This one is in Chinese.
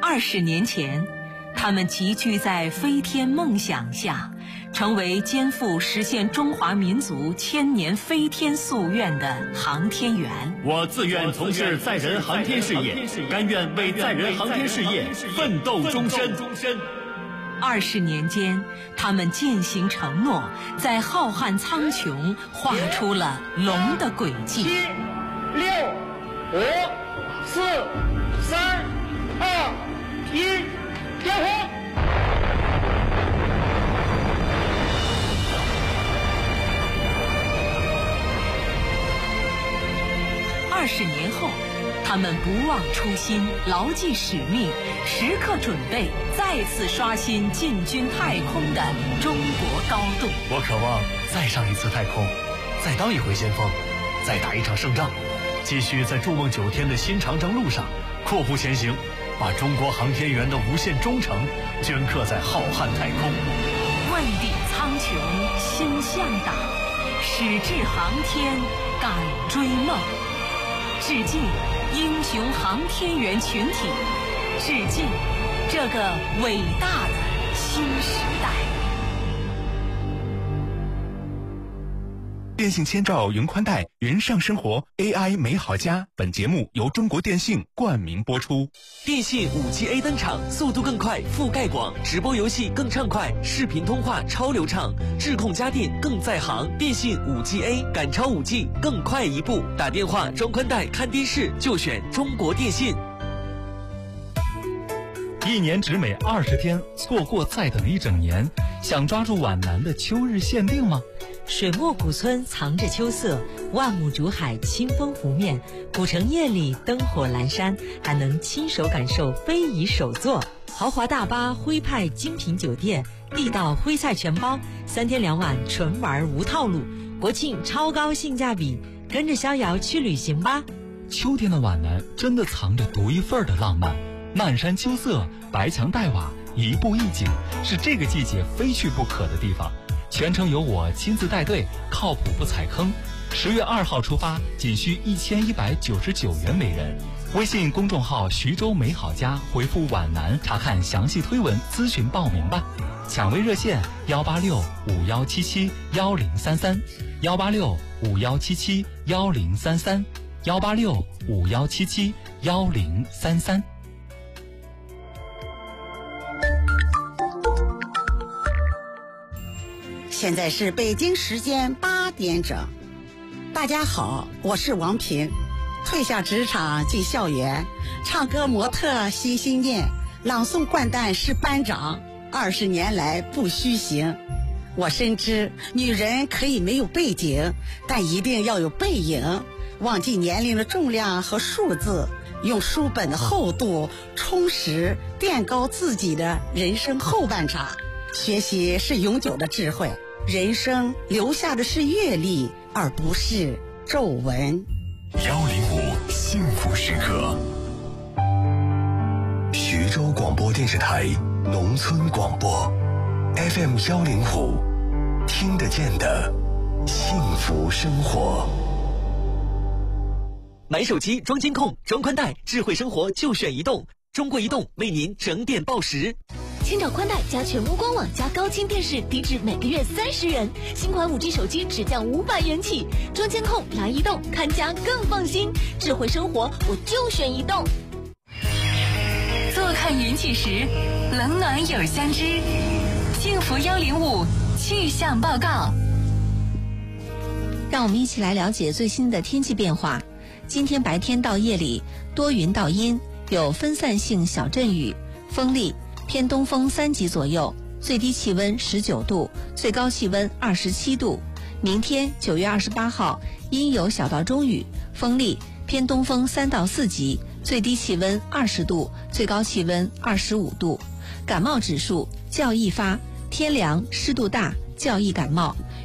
20年前，他们集聚在飞天梦想下，成为肩负实现中华民族千年飞天夙愿的航天员。 我自愿从事载人航天事业，甘愿为载人航天事业奋斗终身。 20年间，他们践行承诺，在浩瀚苍穹画出了龙的轨迹。7、 6、5、4、3、2、1，点火！ 20年后，他们不忘初心，牢记使命，时刻准备再次刷新进军太空的中国高度。 我渴望再上一次太空，再当一回先锋，再打一场胜仗，继续在筑梦9天的新长征路上阔步前行，把中国航天员的无限忠诚镌刻在浩瀚太空。 问鼎苍穹，心向党，矢志航天，敢追梦。致敬英雄航天员群体，致敬这个伟大的新时代。 电信千兆云宽带，云上生活 AI 美好家。本节目由中国电信冠名播出。 电信5G A 登场，速度更快，覆盖广，直播游戏更畅快，视频通话超流畅，智控家电更在行。电信5G A 赶超5G，更快一步。打电话装宽带看电视就选中国电信。 一年只美20天，错过再等一整年。想抓住皖南的秋日限定吗？ 水墨古村藏着秋色，万亩竹海清风拂面，古城夜里灯火阑珊，还能亲手感受非遗手作。豪华大巴徽派精品酒店，地道徽菜全包，3天2晚纯玩无套路，国庆超高性价比，跟着逍遥去旅行吧。 秋天的皖南真的藏着独一份的浪漫，漫山秋色，白墙黛瓦，一步一景，是这个季节非去不可的地方。全程由我亲自带队，靠谱不踩坑。10月2号出发，仅需1199元每人。微信公众号徐州美好家回复皖南查看详细推文，咨询报名吧。抢位热线18651771033，18651771033，18651771033。 现在是北京时间8点整。大家好，我是王平，退下职场进校园，唱歌模特心心念，朗诵掼蛋是班长，20年来不虚行。我深知女人可以没有背景，但一定要有背影。忘记年龄的重量和数字，用书本的厚度充实垫高自己的人生后半场。学习是永久的智慧，人生留下的是阅历，而不是皱纹。 105幸福时刻，徐州广播电视台农村广播 FM 105，听得见的幸福生活。 买手机装监控装宽带，智慧生活就选移动。中国移动为您整点报时。 千兆宽带加全屋官网加高清电视，低至每个月30元。新款5G 手机只降500元起。装监控来移动，看家更放心。智慧生活我就选移动。 坐看云起时，冷暖有相知。幸福105气象报告。 让我们一起来了解最新的天气变化。今天白天到夜里多云到阴，有分散性小阵雨，风力偏东风3级左右，最低气温19度，最高气温27度。明天9月28号阴有小到中雨，风力偏东风3到4级，最低气温20度，最高气温25度。感冒指数较易发，天凉湿度大，较易感冒。